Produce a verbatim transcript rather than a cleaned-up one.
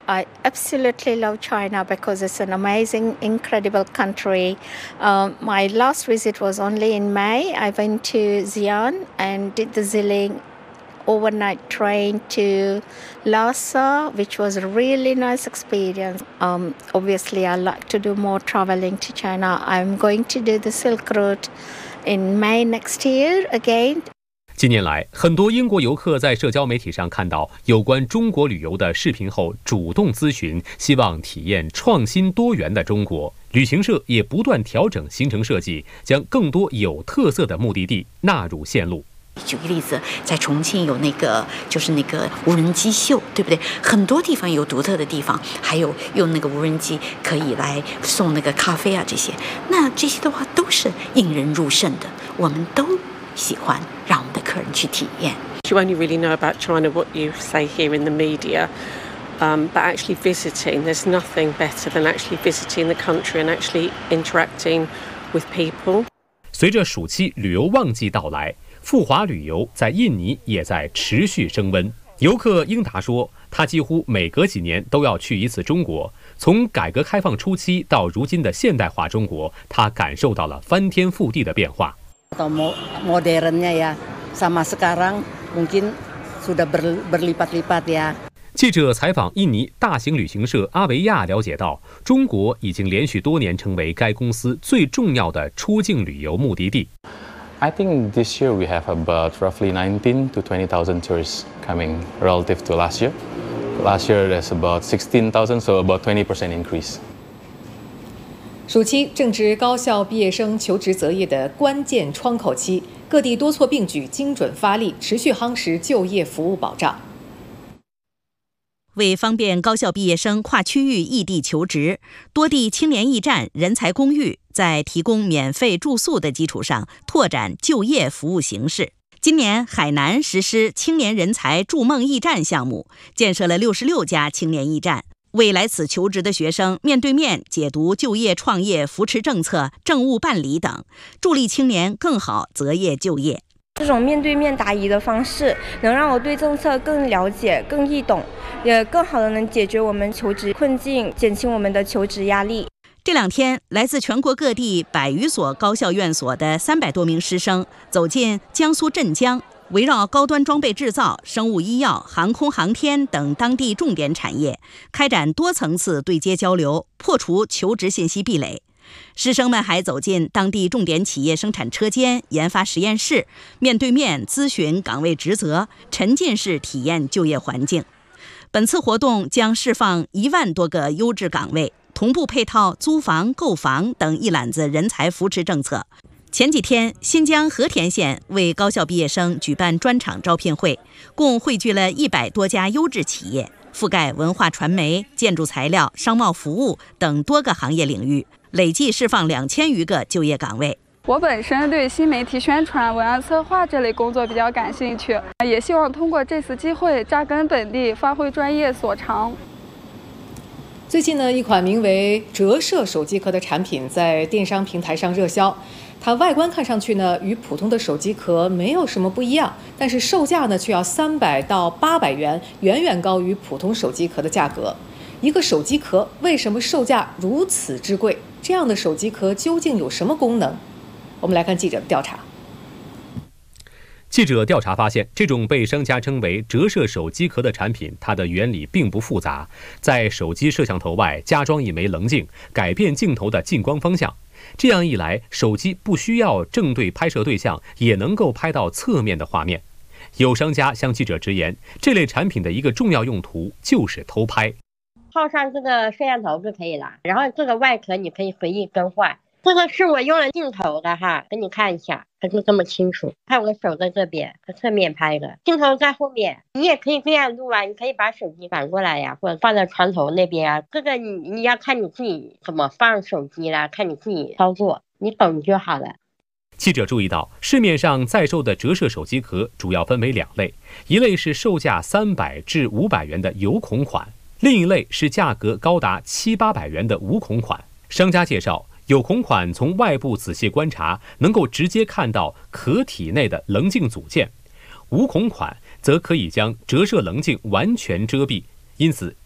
I absolutely love China because it's an amazing, incredible country. Um, my last visit was only in May. I went to Xi'an and did the Ziling overnight train to Lhasa, which was a really nice experience. Um, obviously, I like to do more traveling to China. I'm going to do the Silk Route in May next year again. 近年来，很多英国游客在社交媒体上看到有关中国旅游的视频后，主动咨询，希望体验创新多元的中国。旅行社也不断调整行程设计，将更多有特色的目的地纳入线路。 举个例子，在重庆有那个就是那个无人机秀，对不对？很多地方有独特的地方，还有用那个无人机可以来送那个咖啡啊，这些，那这些的话都是引人入胜的，我们都喜欢让我们的客人去体验。 You only really know about China what you say here in the media, um, but actually visiting, there's nothing better than actually visiting the country and actually interacting with people. 随着暑期旅游旺季到来，赴华旅游在印尼也在持续升温。游客英达说，他几乎每隔几年都要去一次中国。从改革开放初期到如今的现代化中国，他感受到了翻天覆地的变化。 modernnya ya, sama sekarang mungkin sudah berlipat-lipat ya。 记者采访印尼大型旅行社阿维亚，了解到，中国已经连续多年成为该公司最重要的出境旅游目的地。 I think this year we have about roughly nineteen to twenty thousand tourists coming relative to last year. Last year there's about sixteen thousand, so about twenty percent increase. 暑期正值高校毕业生求职择业的关键窗口期，各地多措并举，精准发力，持续夯实就业服务保障。 为方便高校毕业生跨区域异地求职，多地青年驿站、人才公寓在提供免费住宿的基础上，拓展就业服务形式。今年，海南实施青年人才筑梦驿站项目，建设了六十六家青年驿站，为来此求职的学生面对面解读就业创业扶持政策、政务办理等，助力青年更好择业就业。 这种面对面答疑的方式，能让我对政策更了解、更易懂，也更好的能解决我们求职困境，减轻我们的求职压力。 这两天，来自全国各地百余所高校院所的三百多名师生走进江苏镇江，围绕高端装备制造、生物医药、航空航天等当地重点产业，开展多层次对接交流，破除求职信息壁垒。师生们还走进当地重点企业生产车间、研发实验室，面对面咨询岗位职责，沉浸式体验就业环境。本次活动将释放一万多个优质岗位，同步配套租房、购房等一揽子人才扶持政策。前几天，新疆和田县为高校毕业生举办专场招聘会，共汇聚了一百多家优质企业，覆盖文化传媒、建筑材料、商贸服务等多个行业领域，累计释放两千余个就业岗位。 我本身对新媒体宣传、文案策划这类工作比较感兴趣，也希望通过这次机会扎根本地，发挥专业所长。 最近呢，一款名为折射手机壳的产品在电商平台上热销。它外观看上去呢，与普通的手机壳没有什么不一样，但是售价呢却要三百到八百元，远远高于普通手机壳的价格。一个手机壳为什么售价如此之贵？这样的手机壳究竟有什么功能？我们来看记者的调查。 记者调查发现，这种被商家称为折射手机壳的产品，它的原理并不复杂，在手机摄像头外加装一枚棱镜，改变镜头的进光方向。这样一来，手机不需要正对拍摄对象，也能够拍到侧面的画面。有商家向记者直言，这类产品的一个重要用途就是偷拍。 套上这个摄像头就可以了，然后这个外壳你可以随意更换。这个是我用了镜头的哈，给你看一下，它就这么清楚。看我的手在这边，它侧面拍的，镜头在后面。你也可以这样录啊，你可以把手机反过来呀，或者放在床头那边啊。这个你你要看你自己怎么放手机啦，看你自己操作，你懂就好了。 记者注意到，市面上在售的折射手机壳主要分为两类，一类是售价三百至五百元的有孔款，另一类是价格高达七八百元的无孔款。商家介绍，有孔款从外部仔细观察，能够直接看到壳体内的棱镜组件；无孔款则可以将折射棱镜完全遮蔽，因此